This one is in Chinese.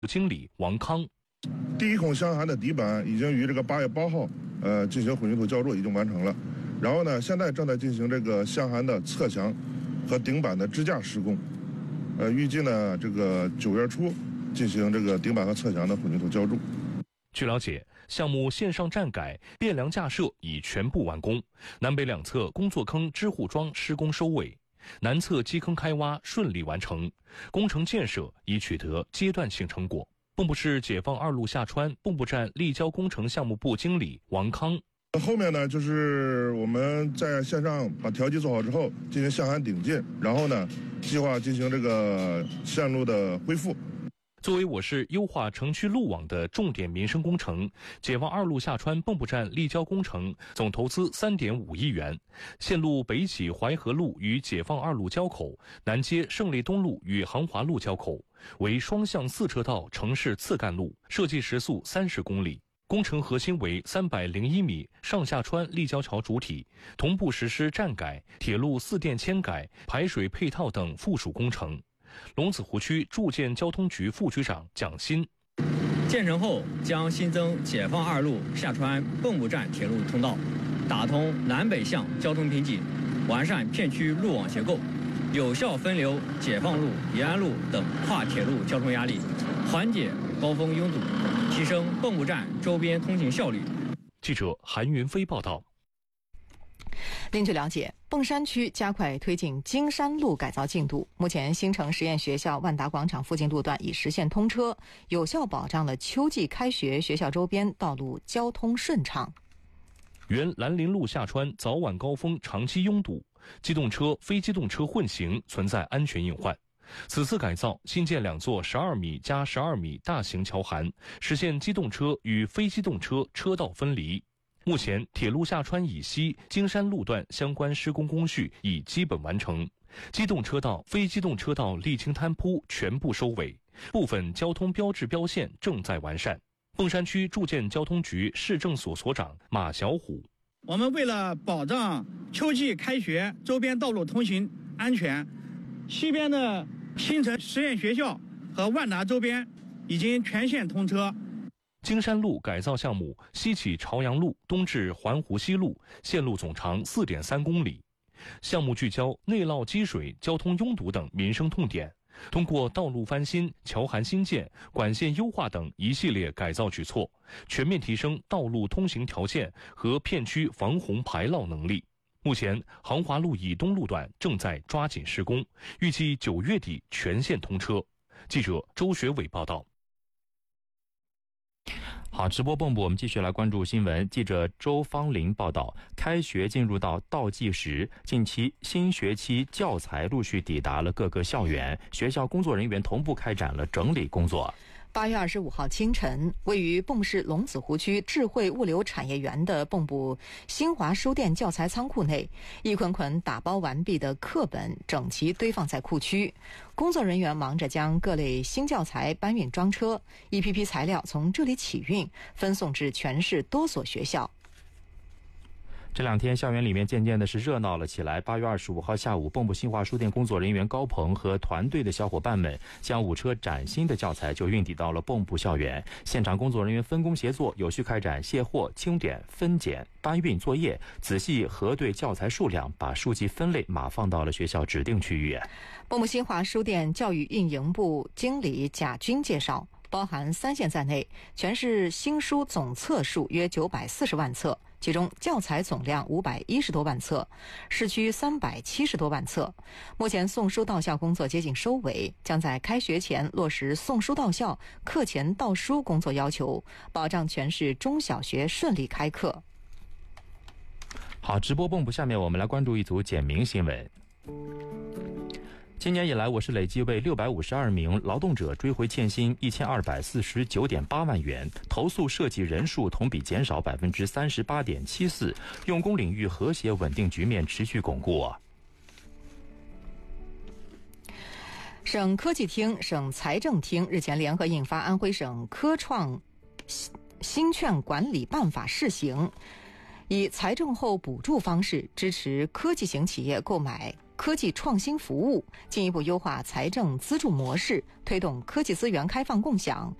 经理王康。 第一孔箱涵的底板已经于这个8月8号进行混凝土浇筑已经完成了，然后呢，现在正在进行这个箱涵的侧墙和顶板的支架施工，预计呢这个9月初进行这个顶板和侧墙的混凝土浇筑。 据了解，项目线上站改、变梁架设已全部完工，南北两侧工作坑支护桩施工收尾，南侧基坑开挖顺利完成，工程建设已取得阶段性成果。蚌埠市解放2路下川蚌埠站立交工程项目部经理王康。 后面呢，就是我们在线上把调基做好之后，进行箱涵顶进，然后呢，计划进行这个线路的恢复。 作为我市优化城区路网的重点民生工程，解放2路下川蚌埠站立交工程总投资3.5亿元，线路北起淮河路与解放2路交口，南接胜利东路与杭华路交口，为双向4车道城市次干路，设计时速30公里。工程核心为301米上下川立交桥主体，同步实施站改、铁路4电迁改、排水配套等附属工程。龙子湖区住建交通局副局长蒋新： 建成后将新增解放2路下川蚌埠站铁路通道，打通南北向交通瓶颈，完善片区路网结构，有效分流解放路、延安路等跨铁路交通压力，缓解高峰拥堵，提升蚌埠站周边通行效率。 记者韩云飞报道。 另据了解，硼山区加快推进金山路改造进度，目前新城实验学校万达广场附近路段已实现通车，有效保障了秋季开学学校周边道路交通顺畅。 原兰陵路下川早晚高峰长期拥堵，机动车、非机动车混行存在安全隐患。此次改造新建2座12米加12米大型桥涵，实现机动车与非机动车车道分离。目前铁路下川以西金山路段相关施工工序已基本完成，机动车道、非机动车道沥青摊铺全部收尾，部分交通标志标线正在完善。硼山区住建交通局市政所所长马小虎： 我们为了保障秋季开学周边道路通行安全，西边的新城实验学校和万达周边已经全线通车。 金山路改造项目西起朝阳路，东至环湖西路，线路总长4.3公里。项目聚焦内涝积水、交通拥堵等民生痛点，通过道路翻新、桥涵新建、管线优化等一系列改造举措，全面提升道路通行条件和片区防洪排涝能力。目前杭华路以东路段正在抓紧施工，预计9月底全线通车。记者周学伟报道。 好，直播蚌埠，我们继续来关注新闻。记者周芳林报道，开学进入到倒计时，近期新学期教材陆续抵达了各个校园，学校工作人员同步开展了整理工作。 8月25号清晨，位于蚌埠市龙子湖区智慧物流产业园的蚌埠新华书店教材仓库内，一捆捆打包完毕的课本整齐堆放在库区，工作人员忙着将各类新教材搬运装车，一批批材料从这里起运，分送至全市多所学校。 这2天校园里面渐渐的是热闹了起来。8月25号下午，蚌埠新华书店工作人员高鹏和团队的小伙伴们将5车崭新的教材就运抵到了蚌埠校园，现场工作人员分工协作，有序开展卸货、清点、分拣、搬运作业，仔细核对教材数量，把书籍分类码放到了学校指定区域。 蚌埠新华书店教育运营部经理贾军介绍，包含3线在内，全市新书总册数约940万册，其中教材总量510多万册，市区370多万册。目前送书到校工作接近收尾，将在开学前落实送书到校、课前到书工作要求，保障全市中小学顺利开课。 好，直播蚌埠，下面我们来关注一组简明新闻。今年以来，我市累计为652名劳动者追回欠薪1249.8万元，投诉涉及人数同比减少38.74%，用工领域和谐稳定局面持续巩固。 省科技厅、省财政厅日前联合印发安徽省科创新券管理办法试行，以财政后补助方式支持科技型企业购买科技创新服务，进一步优化财政资助模式，推动科技资源开放共享，